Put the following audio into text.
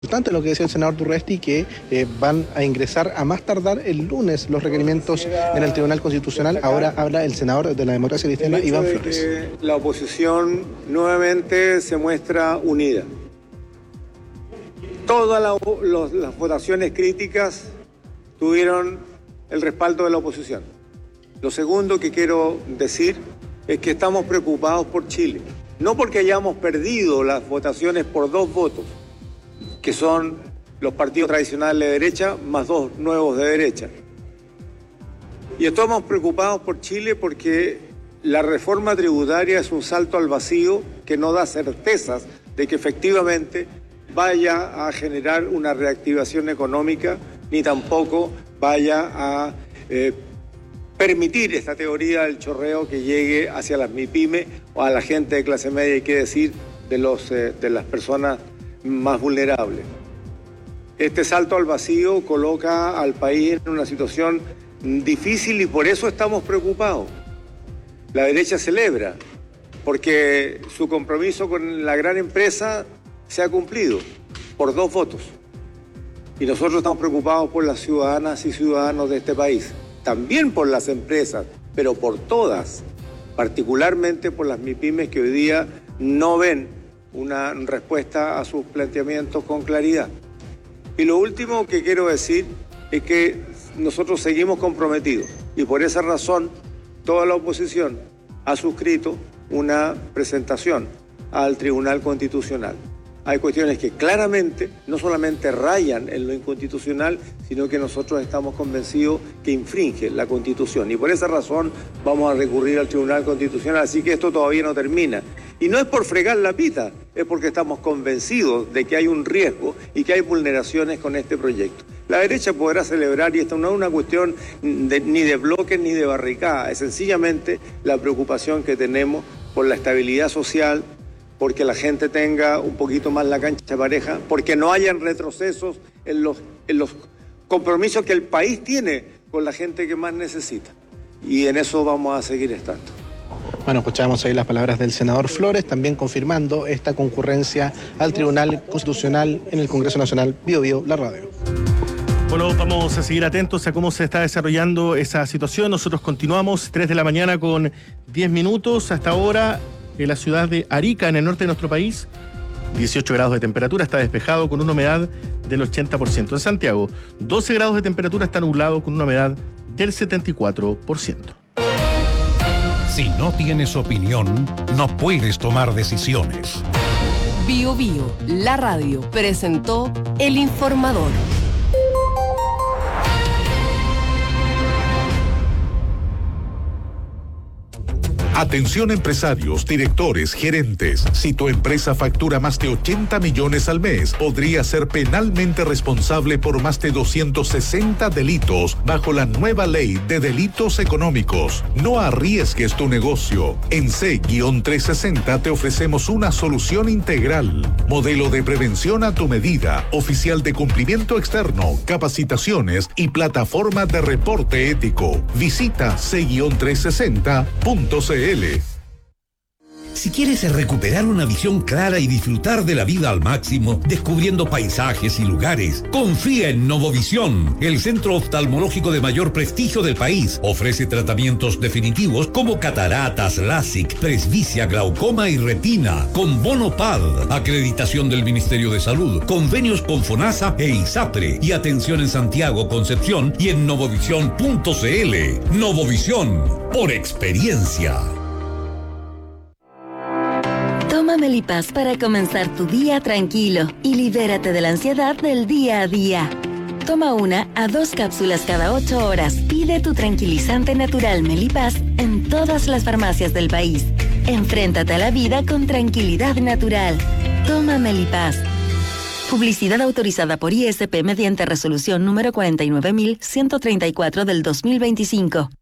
Importante lo que decía el senador Durresti, que van a ingresar a más tardar el lunes los requerimientos en el Tribunal Constitucional. Ahora habla el senador de la Democracia Cristiana, Iván Flores. La oposición nuevamente se muestra unida. Todas las votaciones críticas tuvieron el respaldo de la oposición. Lo segundo que quiero decir es que estamos preocupados por Chile. No porque hayamos perdido las votaciones por 2 votos, que son los partidos tradicionales de derecha más 2 nuevos de derecha. Y estamos preocupados por Chile porque la reforma tributaria es un salto al vacío que no da certezas de que efectivamente vaya a generar una reactivación económica, ni tampoco vaya a permitir esta teoría del chorreo que llegue hacia las MIPYME o a la gente de clase media, y qué decir de las personas más vulnerables. Este salto al vacío coloca al país en una situación difícil y por eso estamos preocupados. La derecha celebra porque su compromiso con la gran empresa se ha cumplido por 2 votos. Y nosotros estamos preocupados por las ciudadanas y ciudadanos de este país, también por las empresas, pero por todas, particularmente por las MIPYMES que hoy día no ven una respuesta a sus planteamientos con claridad. Y lo último que quiero decir es que nosotros seguimos comprometidos y por esa razón toda la oposición ha suscrito una presentación al Tribunal Constitucional. Hay cuestiones que claramente no solamente rayan en lo inconstitucional, sino que nosotros estamos convencidos que infringe la Constitución. Y por esa razón vamos a recurrir al Tribunal Constitucional. Así que esto todavía no termina. Y no es por fregar la pita, es porque estamos convencidos de que hay un riesgo y que hay vulneraciones con este proyecto. La derecha podrá celebrar, y esto no es una cuestión ni de bloques ni de barricada, es sencillamente la preocupación que tenemos por la estabilidad social, porque la gente tenga un poquito más la cancha pareja, porque no hayan retrocesos en los compromisos que el país tiene con la gente que más necesita. Y en eso vamos a seguir estando. Bueno, escuchábamos ahí las palabras del senador Flores, también confirmando esta concurrencia al Tribunal Constitucional en el Congreso Nacional. Bio Bio, la radio. Bueno, vamos a seguir atentos a cómo se está desarrollando esa situación. Nosotros continuamos 3 de la mañana con 10 minutos. Hasta ahora, en la ciudad de Arica, en el norte de nuestro país, 18 grados de temperatura, está despejado con una humedad del 80%. En Santiago, 12 grados de temperatura, está nublado con una humedad del 74%. Si no tienes opinión, no puedes tomar decisiones. Bio Bio, la radio, presentó El Informador. Atención empresarios, directores, gerentes. Si tu empresa factura más de 80 millones al mes, podría ser penalmente responsable por más de 260 delitos bajo la nueva ley de delitos económicos. No arriesgues tu negocio. En C-360 te ofrecemos una solución integral. Modelo de prevención a tu medida, oficial de cumplimiento externo, capacitaciones y plataforma de reporte ético. Visita C-360.cl. Si quieres recuperar una visión clara y disfrutar de la vida al máximo, descubriendo paisajes y lugares, confía en Novovisión, el centro oftalmológico de mayor prestigio del país. Ofrece tratamientos definitivos como cataratas, LASIK, presbicia, glaucoma y retina, con bono PAD, acreditación del Ministerio de Salud, convenios con FONASA e ISAPRE, y atención en Santiago, Concepción y en novovisión.cl. Novovisión, por experiencia. Toma Melipaz para comenzar tu día tranquilo y libérate de la ansiedad del día a día. Toma 1 a 2 cápsulas cada 8 horas. Pide tu tranquilizante natural Melipaz en todas las farmacias del país. Enfréntate a la vida con tranquilidad natural. Toma Melipaz. Publicidad autorizada por ISP mediante resolución número 49134 del 2025.